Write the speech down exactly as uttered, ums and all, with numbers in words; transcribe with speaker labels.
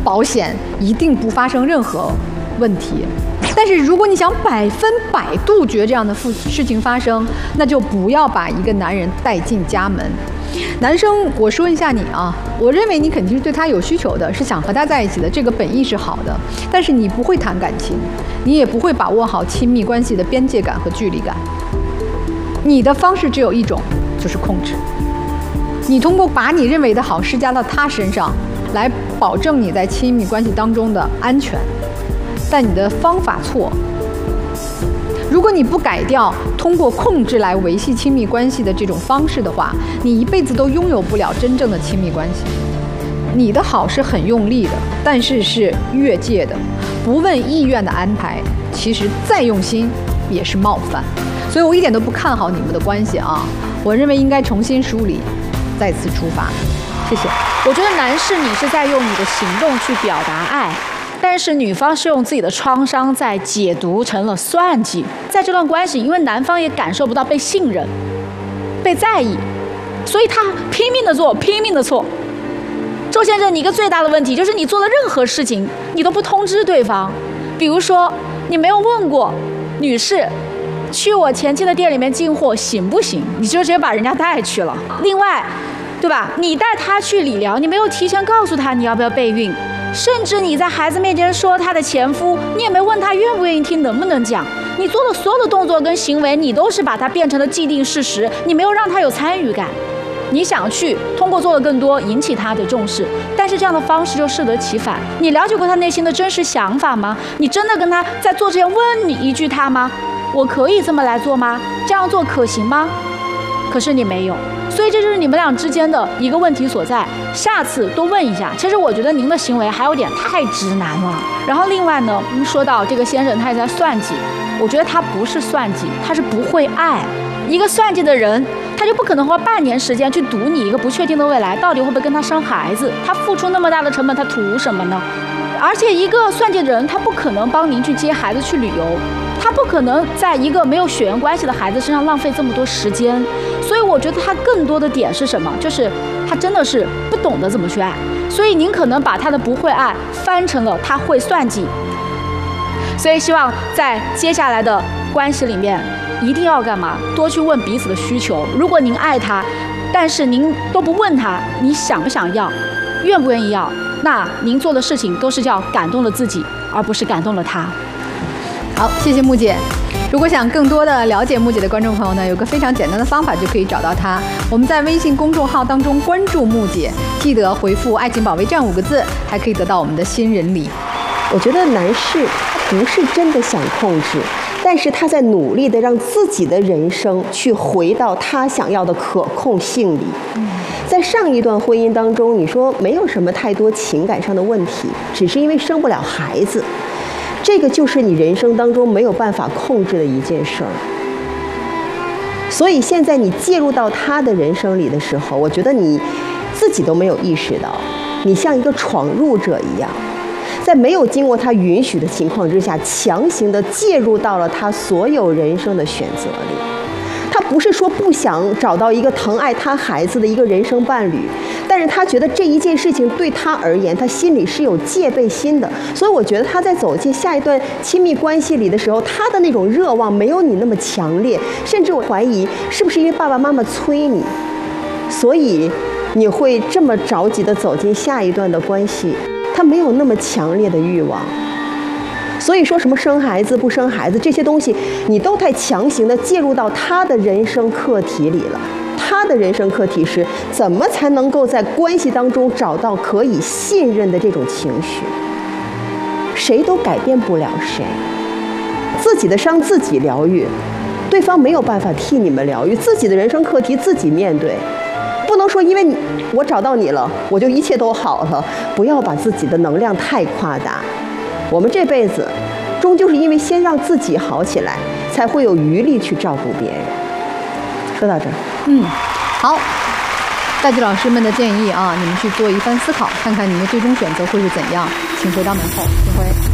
Speaker 1: 保险一定不发生任何问题。但是如果你想百分百杜绝这样的事情发生，那就不要把一个男人带进家门。男生，我说一下你啊，我认为你肯定是对他有需求的，是想和他在一起的，这个本意是好的。但是你不会谈感情，你也不会把握好亲密关系的边界感和距离感。你的方式只有一种，就是控制。你通过把你认为的好施加到他身上，来保证你在亲密关系当中的安全。但你的方法错。如果你不改掉通过控制来维系亲密关系的这种方式的话，你一辈子都拥有不了真正的亲密关系。你的好是很用力的，但是是越界的，不问意愿的安排，其实再用心也是冒犯。所以我一点都不看好你们的关系啊！我认为应该重新梳理，再次出发。谢谢。
Speaker 2: 我觉得男士你是在用你的行动去表达爱。但是女方是用自己的创伤在解读成了算计，在这段关系，因为男方也感受不到被信任、被在意，所以他拼命的做，拼命的错。周先生，你一个最大的问题就是你做的任何事情，你都不通知对方。比如说，你没有问过女士，去我前妻的店里面进货行不行？你就直接把人家带去了。另外，对吧？你带她去理疗，你没有提前告诉她你要不要备孕。甚至你在孩子面前说她的前夫，你也没问她愿不愿意听，能不能讲。你做的所有的动作跟行为，你都是把它变成了既定事实，你没有让她有参与感。你想去通过做的更多引起她的重视，但是这样的方式就适得其反。你了解过她内心的真实想法吗？你真的跟她在做之前问你一句她吗？我可以这么来做吗？这样做可行吗？可是你没有。所以这就是你们俩之间的一个问题所在，下次多问一下。其实我觉得您的行为还有点太直男了。然后另外呢，说到这个先生他也在算计，我觉得他不是算计，他是不会爱。一个算计的人，他就不可能花半年时间去赌你一个不确定的未来，到底会不会跟他生孩子？他付出那么大的成本，他图什么呢？而且一个算计的人，他不可能帮您去接孩子去旅游。他不可能在一个没有血缘关系的孩子身上浪费这么多时间，所以我觉得他更多的点是什么？就是他真的是不懂得怎么去爱，所以您可能把他的不会爱翻成了他会算计。所以希望在接下来的关系里面，一定要干嘛？多去问彼此的需求。如果您爱他，但是您都不问他你想不想要，愿不愿意要，那您做的事情都是叫感动了自己，而不是感动了他。
Speaker 1: 好，谢谢木姐。如果想更多的了解木姐的观众朋友呢，有个非常简单的方法就可以找到她。我们在微信公众号当中关注木姐，记得回复“爱情保卫战”五个字，还可以得到我们的新人礼。
Speaker 3: 我觉得男士他不是真的想控制，但是他在努力的让自己的人生去回到他想要的可控性里。在上一段婚姻当中，你说没有什么太多情感上的问题，只是因为生不了孩子。这个就是你人生当中没有办法控制的一件事儿，所以现在你介入到他的人生里的时候，我觉得你自己都没有意识到，你像一个闯入者一样，在没有经过他允许的情况之下，强行的介入到了他所有人生的选择里。他不是说不想找到一个疼爱他孩子的一个人生伴侣，但是他觉得这一件事情对他而言，他心里是有戒备心的。所以我觉得他在走进下一段亲密关系里的时候，他的那种热望没有你那么强烈，甚至我怀疑是不是因为爸爸妈妈催你，所以你会这么着急的走进下一段的关系。他没有那么强烈的欲望。所以说什么生孩子不生孩子这些东西，你都太强行的介入到他的人生课题里了。他的人生课题是怎么才能够在关系当中找到可以信任的这种情绪。谁都改变不了谁，自己的伤自己疗愈，对方没有办法替你们疗愈，自己的人生课题自己面对。不能说因为我找到你了，我就一切都好了。不要把自己的能量太夸大。我们这辈子终究是因为先让自己好起来，才会有余力去照顾别人。说到这儿，
Speaker 1: 嗯，好，大吉老师们的建议啊，你们去做一番思考，看看你们最终选择会是怎样。请回到门后，一会儿。